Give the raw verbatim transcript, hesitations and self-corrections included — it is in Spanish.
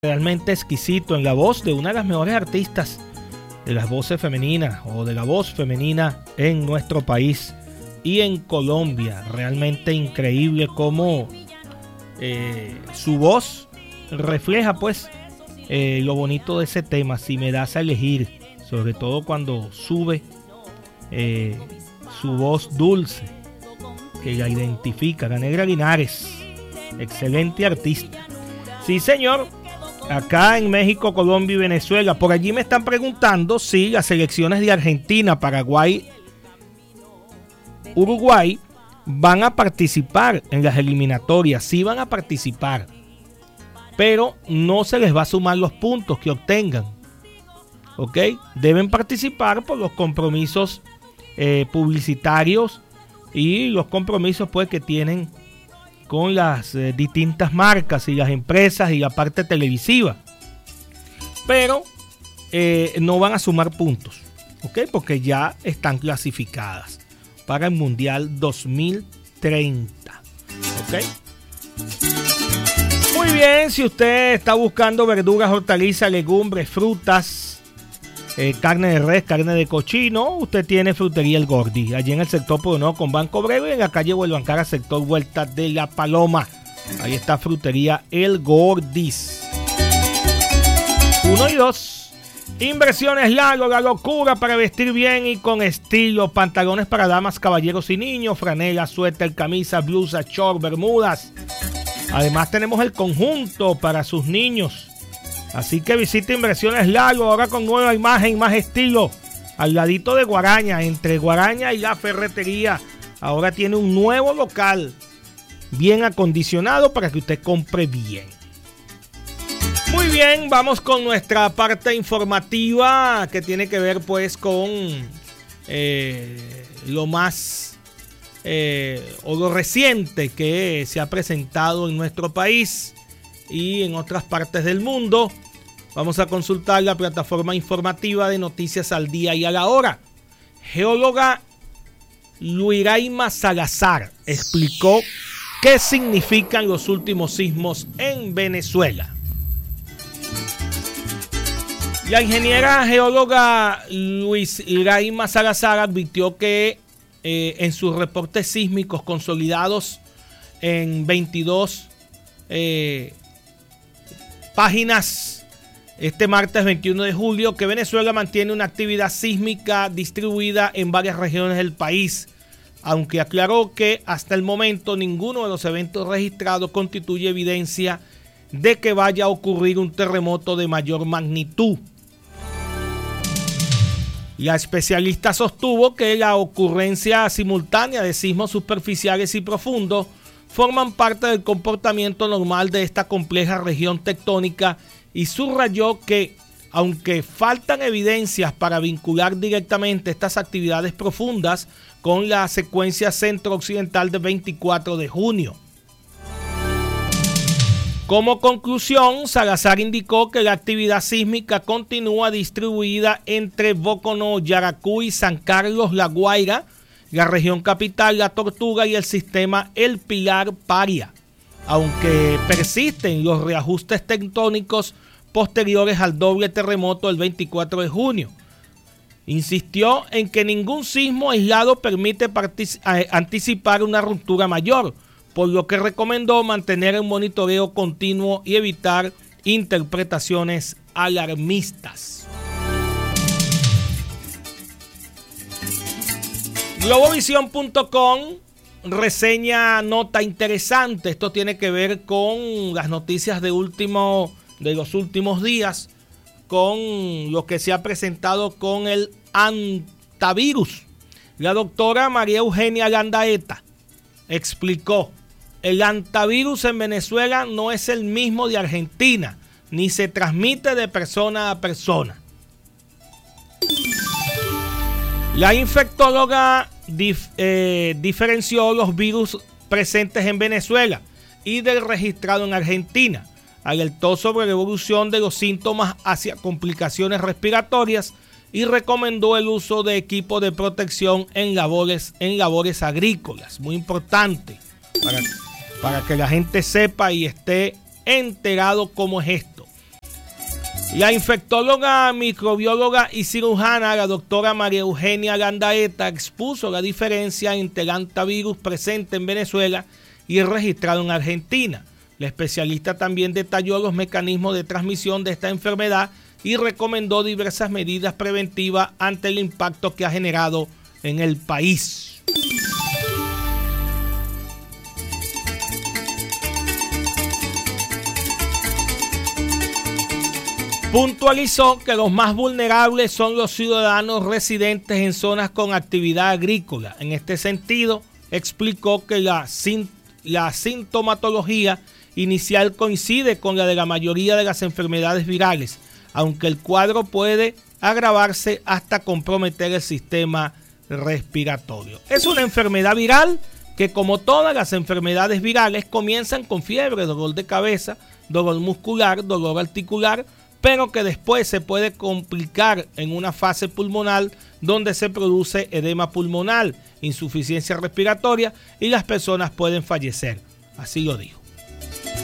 realmente exquisito en la voz de una de las mejores artistas de las voces femeninas o de la voz femenina en nuestro país y en Colombia. Realmente increíble cómo eh, su voz refleja pues eh, lo bonito de ese tema. Si me das a elegir, sobre todo cuando sube eh, su voz dulce que la identifica, la Negra Linares, excelente artista. Sí, señor. Acá en México, Colombia y Venezuela. Por allí me están preguntando si las selecciones de Argentina, Paraguay, Uruguay van a participar en las eliminatorias. Sí van a participar, pero no se les va a sumar los puntos que obtengan. ¿Ok? Deben participar por los compromisos eh, publicitarios y los compromisos pues que tienen con las eh, distintas marcas y las empresas y la parte televisiva, pero eh, no van a sumar puntos, ¿ok? Porque ya están clasificadas para el Mundial dos mil treinta, ¿ok? Muy bien, si usted está buscando verduras, hortalizas, legumbres, frutas, eh, carne de res, carne de cochino, usted tiene Frutería El Gordi, allí en el sector Podono con Banco Breve, en la calle Huelvancara, sector Vuelta de la Paloma. Ahí está Frutería El Gordis. Uno y dos. Inversiones Lalo, la locura para vestir bien y con estilo. Pantalones para damas, caballeros y niños, franelas, suéter, camisas, blusas, short, bermudas. Además tenemos el conjunto para sus niños. Así que visite Inversiones Lalo, ahora con nueva imagen, más estilo. Al ladito de Guaraña, entre Guaraña y la ferretería. Ahora tiene un nuevo local, bien acondicionado para que usted compre bien. Muy bien, vamos con nuestra parte informativa que tiene que ver pues con eh, lo más eh, o lo reciente que se ha presentado en nuestro país y en otras partes del mundo. Vamos a consultar la plataforma informativa de Noticias al Día y a la Hora. Geóloga Luiraima Salazar explicó qué significan los últimos sismos en Venezuela. La ingeniera geóloga Luiraima Salazar advirtió que eh, en sus reportes sísmicos consolidados en veintidós eh, páginas este martes veintiuno de julio, que Venezuela mantiene una actividad sísmica distribuida en varias regiones del país, aunque aclaró que hasta el momento ninguno de los eventos registrados constituye evidencia de que vaya a ocurrir un terremoto de mayor magnitud. La especialista sostuvo que la ocurrencia simultánea de sismos superficiales y profundos forman parte del comportamiento normal de esta compleja región tectónica y subrayó que, aunque faltan evidencias para vincular directamente estas actividades profundas con la secuencia centro-occidental del veinticuatro de junio. Como conclusión, Salazar indicó que la actividad sísmica continúa distribuida entre Boconó, Yaracuy, San Carlos, La Guaira, la región capital, La Tortuga y el sistema El Pilar Paria, aunque persisten los reajustes tectónicos posteriores al doble terremoto del veinticuatro de junio. Insistió en que ningún sismo aislado permite partic- anticipar una ruptura mayor, por lo que recomendó mantener un monitoreo continuo y evitar interpretaciones alarmistas. Globovisión punto com reseña nota interesante. Esto tiene que ver con las noticias de último de los últimos días, con lo que se ha presentado con el antivirus. La doctora María Eugenia Landaeta explicó: el antivirus en Venezuela no es el mismo de Argentina, ni se transmite de persona a persona. La infectóloga dif, eh, diferenció los virus presentes en Venezuela y del registrado en Argentina. Alertó sobre la evolución de los síntomas hacia complicaciones respiratorias y recomendó el uso de equipo de protección en labores, en labores agrícolas. Muy importante para, para que la gente sepa y esté enterado cómo es esto. La infectóloga, microbióloga y cirujana, la doctora María Eugenia Landaeta, expuso la diferencia entre el hantavirus presente en Venezuela y el registrado en Argentina. La especialista también detalló los mecanismos de transmisión de esta enfermedad y recomendó diversas medidas preventivas ante el impacto que ha generado en el país. Puntualizó que los más vulnerables son los ciudadanos residentes en zonas con actividad agrícola. En este sentido, explicó que la, la sintomatología inicial coincide con la de la mayoría de las enfermedades virales, aunque el cuadro puede agravarse hasta comprometer el sistema respiratorio. Es una enfermedad viral que, como todas las enfermedades virales, comienzan con fiebre, dolor de cabeza, dolor muscular, dolor articular, pero que después se puede complicar en una fase pulmonar donde se produce edema pulmonar, insuficiencia respiratoria y las personas pueden fallecer. Así lo dijo.